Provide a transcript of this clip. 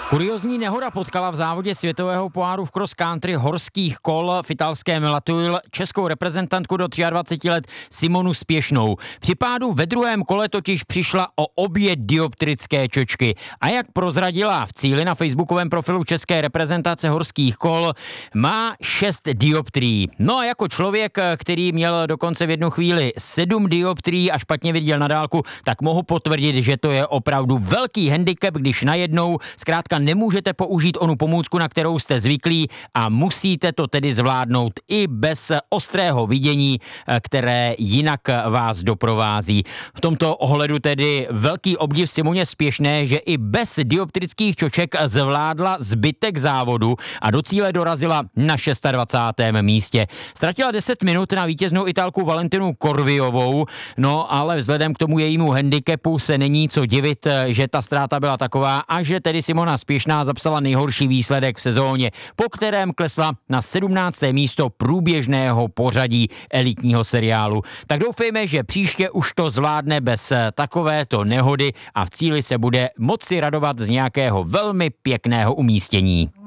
Kuriozní nehoda potkala v závodě světového poháru v cross country horských kol v italském Latuil českou reprezentantku do 23 let Simonu Spěšnou. Při pádu ve druhém kole totiž přišla o obě dioptrické čočky. A jak prozradila v cíli na facebookovém profilu české reprezentace horských kol, má 6 dioptrií. No a jako člověk, který měl dokonce v jednu chvíli 7 dioptrií a špatně viděl na dálku, tak mohu potvrdit, že to je opravdu velký handicap, když najednou zkrátka nemůžete použít onu pomůcku, na kterou jste zvyklí, a musíte to tedy zvládnout i bez ostrého vidění, které jinak vás doprovází. V tomto ohledu tedy velký obdiv Simoně Spěšné, že i bez dioptrických čoček zvládla zbytek závodu a do cíle dorazila na 26. místě. Ztratila 10 minut na vítěznou Italku Valentinu Corviovou, no ale vzhledem k tomu jejímu handicapu se není co divit, že ta ztráta byla taková a že tedy Simona Spěšná zapsala nejhorší výsledek v sezóně, po kterém klesla na 17. místo průběžného pořadí elitního seriálu. Tak doufejme, že příště už to zvládne bez takovéto nehody a v cíli se bude moci radovat z nějakého velmi pěkného umístění.